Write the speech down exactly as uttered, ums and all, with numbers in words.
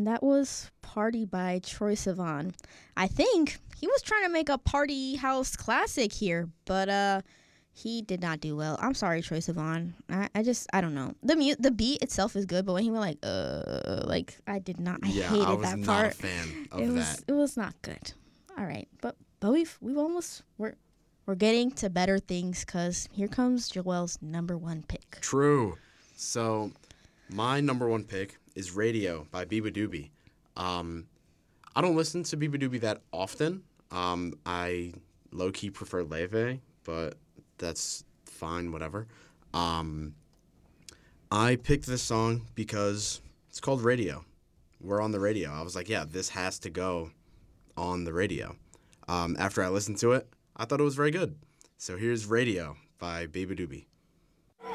and that was Party by Troye Sivan. I think he was trying to make a party house classic here, but uh, he did not do well. I'm sorry, Troye Sivan. I, I just, I don't know. The mu- the beat itself is good, but when he went like, uh, like, I did not, I yeah, hated I was that not part. a fan of it that. was, it was not good. All right, but but we've we've almost we're we're getting to better things because here comes Joel's number one pick. True. So, my number one pick is Radio by Biba Doobie. Um, I don't listen to Biba Doobie that often. Um, I low-key prefer Leve, but that's fine, whatever. Um, I picked this song because it's called Radio. We're on the radio. I was like, yeah, this has to go on the radio. Um, after I listened to it, I thought it was very good. So here's Radio by Biba Doobie.